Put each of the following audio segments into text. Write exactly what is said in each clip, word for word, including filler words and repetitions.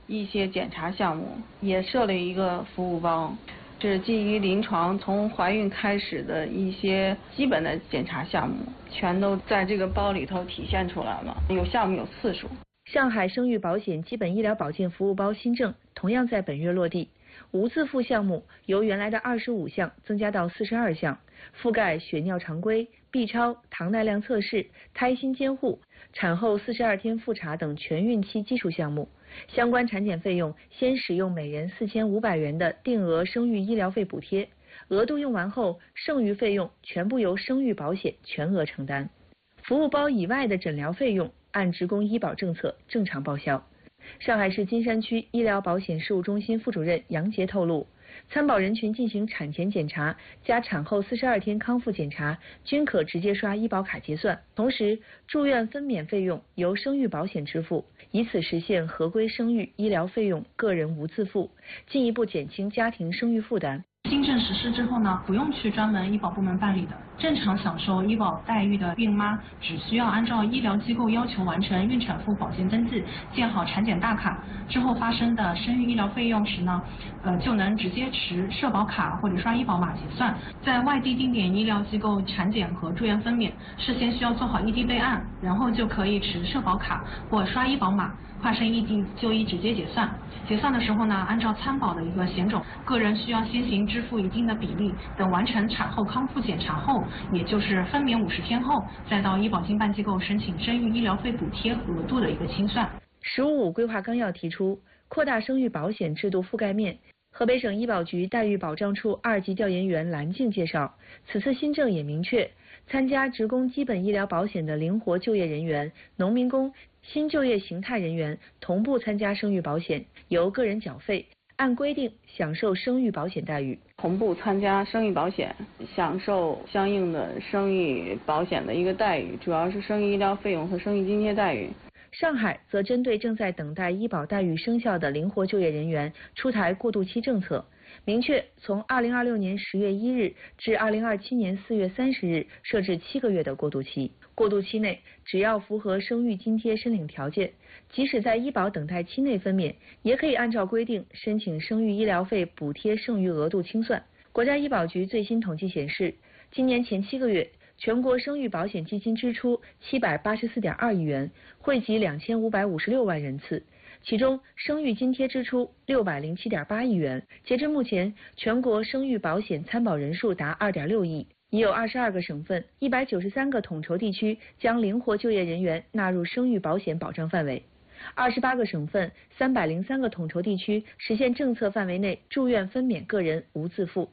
一些检查项目，也设了一个服务包，是基于临床从怀孕开始的一些基本的检查项目，全都在这个包里头体现出来了。有项目有次数。 上海生育保险基本医疗保健服务包新政同样在本月落地，无自付项目由原来的二十五项增加到四十二项，覆盖血尿常规、B 超、糖耐量测试、胎心监护、产后四十二天复查等全孕期基础项目。相关产检费用先使用每人四千五百元的定额生育医疗费补贴，额度用完后，剩余费用全部由生育保险全额承担。服务包以外的诊疗费用按职工医保政策正常报销。上海市金山区医疗保险事务中心副主任杨杰透露，参保人群进行产前检查加产后四十二天康复检查均可直接刷医保卡结算，同时住院分娩费用由生育保险支付，以此实现合规生育医疗费用个人无自付，进一步减轻家庭生育负担。 新政实施之后呢，不用去专门医保部门办理的，正常享受医保待遇的孕妈，只需要按照医疗机构要求完成孕产妇保健登记，建好产检大卡之后发生的生育医疗费用时呢，呃，就能直接持社保卡或者刷医保码结算。在外地定点医疗机构产检和住院分娩，事先需要做好异地备案，然后就可以持社保卡或刷医保码，跨省异地就医直接结算。结算的时候呢，按照参保的一个险种，个人需要先行支付一定的比例，等完成产后康复检查后，也就是分娩五十天后，再到医保经办机构申请生育医疗费补贴额度的一个清算。 十五五规划纲要提出，扩大生育保险制度覆盖面。河北省医保局待遇保障处二级调研员蓝静介绍，此次新政也明确，参加职工基本医疗保险的灵活就业人员、农民工、新就业形态人员同步参加生育保险，由个人缴费，按规定享受生育保险待遇。 同步参加生育保险，享受相应的生育保险的一个待遇，主要是生育医疗费用和生育津贴待遇。 上海则针对正在等待医保待遇生效的灵活就业人员出台过渡期政策，明确从二零二六年十月一日至二零二七年四月三十日设置七个月的过渡期。过渡期内，只要符合生育津贴申领条件，即使在医保等待期内分娩，也可以按照规定申请生育医疗费补贴剩余额度清算。国家医保局最新统计显示，今年前七个月，全国生育保险基金支出七百八十四点二亿元，惠及两千五百五十六万人次，其中生育津贴支出六百零七点八亿元。截至目前，全国生育保险参保人数达二点六亿，已有二十二个省份、一百九十三个统筹地区将灵活就业人员纳入生育保险保障范围。二十八个省份、三百零三个统筹地区实现政策范围内住院分娩个人无自付。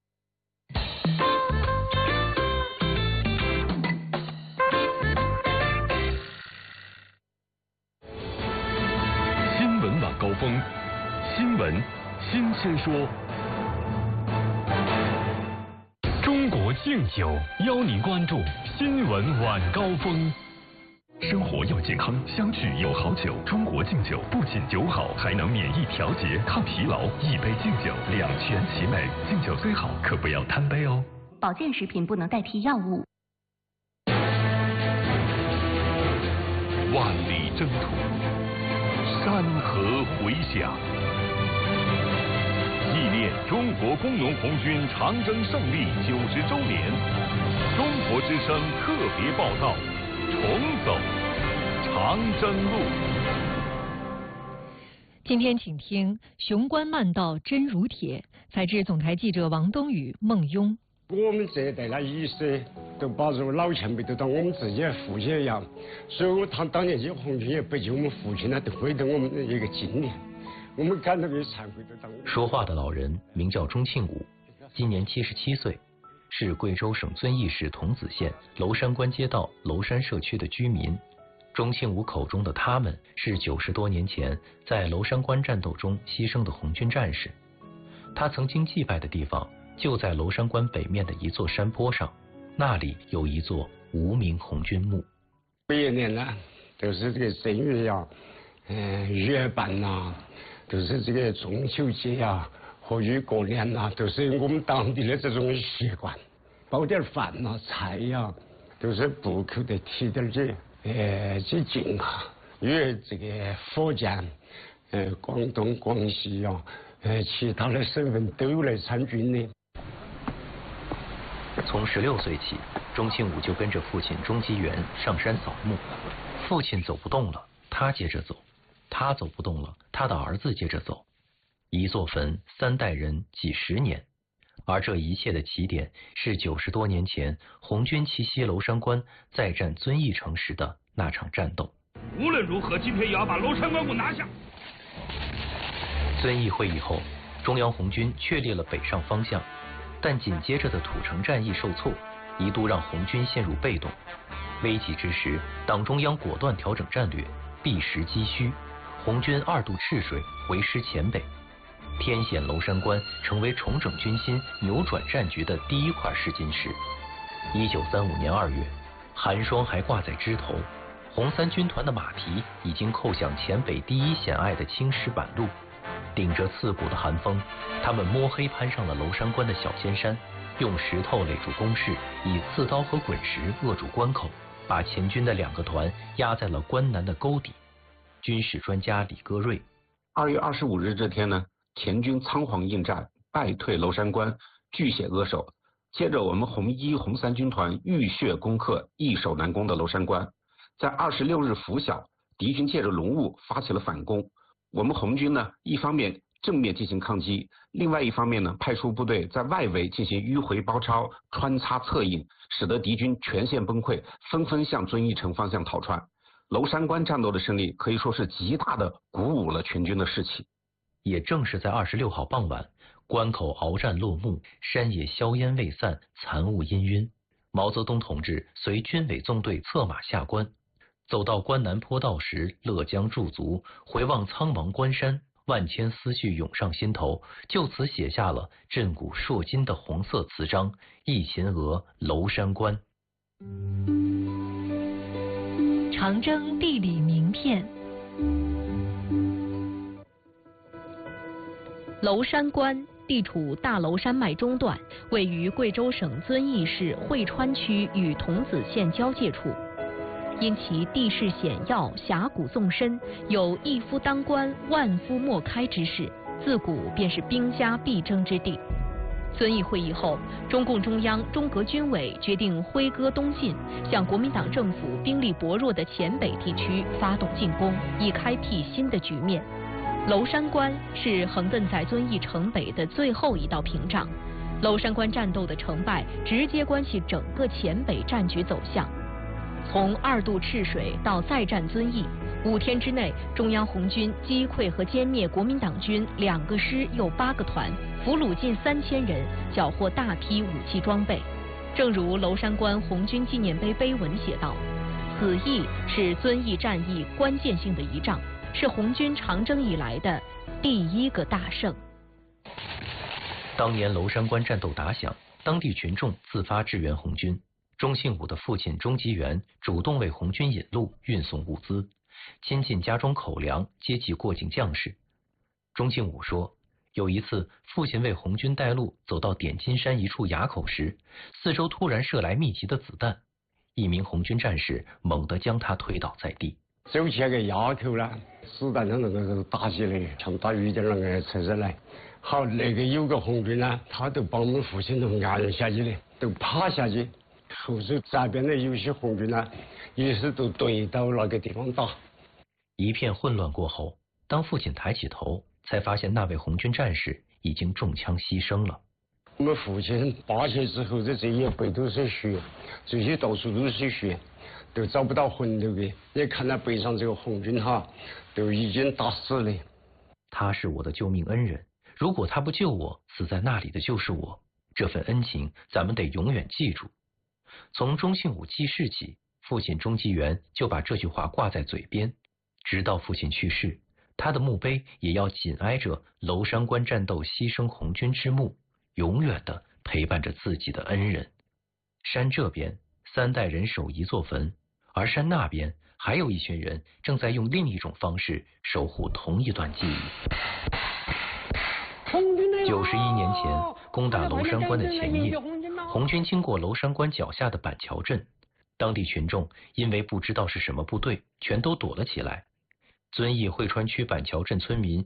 新闻晚高峰，新闻新鲜说。中国敬酒邀您关注新闻晚高峰。生活要健康，相聚有好酒。中国敬酒不仅酒好，还能免疫调节、抗疲劳。一杯敬酒，两全其美。敬酒最好，可不要贪杯哦。 保健食品不能代替药物。 万里征途，山河回响，纪念中国工农红军长征胜利九十周年，中国之声特别报道：重走长征路。 今天请听“雄关漫道真如铁”，采自总台记者王冬雨、孟雍。 我们这一代的意识都把这个老前辈都当我们自己的父亲一样，所以我他当年这红军也不及我们父亲呢，都毁了我们的一个经验，我们感到有惭愧的当。 说话的老人名叫钟庆武，今年七十七岁，是贵州省遵义市桐梓县娄山关街道娄山社区的居民。钟庆武口中的他们是九十多年前在娄山关战斗中牺牲的红军战士，他曾经祭拜的地方就在娄山关北面的一座山坡上，那里有一座无名红军墓。 每一年呢，都是这个正月呀，嗯，月半呐，都是这个中秋节呀，或者过年呐，都是我们当地的这种习惯，包点饭呐、菜呀，都是不口的提点儿这，呃，这敬哈，因为这个福建， 呃，广东、广西啊，呃，其他的省份都有来参军的。 从十六岁起，钟庆武就跟着父亲钟基元上山扫墓。父亲走不动了，他接着走；他走不动了，他的儿子接着走。一座坟，三代人，几十年。而这一切的起点是九十多年前红军奇袭娄山关，再战遵义城时的那场战斗。 无论如何，今天也要把娄山关给我拿下。 遵义会议后，中央红军确立了北上方向，但紧接着的土城战役受挫，一度让红军陷入被动。危急之时，党中央果断调整战略，避实击虚，红军二渡赤水，围师黔北。天险娄山关成为重整军心、扭转战局的第一块试金石。一九三五年二月，寒霜还挂在枝头，红三军团的马蹄已经扣响黔北第一险隘的青石板路。顶着刺骨的寒风，他们摸黑攀上了娄山关的小尖山，用石头垒住工事，以刺刀和滚石扼住关口，把前军的两个团压在了关南的沟底。军事专家李戈瑞： 二月二十五日这天呢，前军仓皇应战，败退娄山关，据险扼守。接着我们红一、红三军团浴血攻克易守难攻的娄山关。在二十六日拂晓，敌军借着浓雾发起了反攻。我们红军呢，一方面正面进行抗击，另外一方面呢，派出部队在外围进行迂回包抄、穿插策应，使得敌军全线崩溃，纷纷向遵义城方向逃窜。娄山关战斗的胜利可以说是极大的鼓舞了全军的士气。 也正是在二十六号傍晚，关口鏖战落幕，山野硝烟未散，残雾氤氲。毛泽东同志随军委纵队策马下关，走到关南坡道时，勒缰驻足，回望苍茫关山，万千思绪涌上心头，就此写下了震古烁今的红色词章《忆秦娥娄山关》。 长征地理名片。 娄山关地处大娄山脉中段，位于贵州省遵义市会川区与桐梓县交界处。因其地势险要、峡谷纵深，有一夫当关、万夫莫开之势，自古便是兵家必争之地。遵义会议后，中共中央、中革军委决定挥戈东进，向国民党政府兵力薄弱的黔北地区发动进攻，以开辟新的局面。娄山关是横亘在遵义城北的最后一道屏障，娄山关战斗的成败直接关系整个黔北战局走向。从二渡赤水到再战遵义，五天之内，中央红军击溃和歼灭国民党军两个师又八个团，俘虏近三千人，缴获大批武器装备。正如娄山关红军纪念碑碑文写道：“此役是遵义战役关键性的一仗，是红军长征以来的第一个大胜。” 当年娄山关战斗打响，当地群众自发支援红军。钟庆武的父亲钟基元主动为红军引路、运送物资，亲近家中口粮，接济过境将士。钟庆武说，有一次父亲为红军带路，走到点金山一处垭口时，四周突然射来密集的子弹，一名红军战士猛地将他推倒在地。 走起那个垭口呢，子弹从那个打起来，像打雨点那个车子来。好，那个有个红军呢，他都把我们父亲都按下去的，都趴下去。后头这边的有些红军呢，也是都对到那个地方打。 一片混乱过后，当父亲抬起头，才发现那位红军战士已经中枪牺牲了。 我们父亲扒下之后，这这一背都是血，这些到处都是血，都找不到魂头的。你看他背上这个红军哈，都已经打死了。 他是我的救命恩人，如果他不救我，死在那里的就是我。这份恩情，咱们得永远记住。从钟庆武记事起，父亲钟基元就把这句话挂在嘴边，直到父亲去世，他的墓碑也要紧挨着娄山关战斗牺牲红军之墓，永远的陪伴着自己的恩人。山这边三代人守一座坟，而山那边还有一群人正在用另一种方式守护同一段记忆。九十一年前攻打娄山关的前夜，红军经过娄山关脚下的板桥镇，当地群众因为不知道是什么部队，全都躲了起来。 遵义汇川区板桥镇村民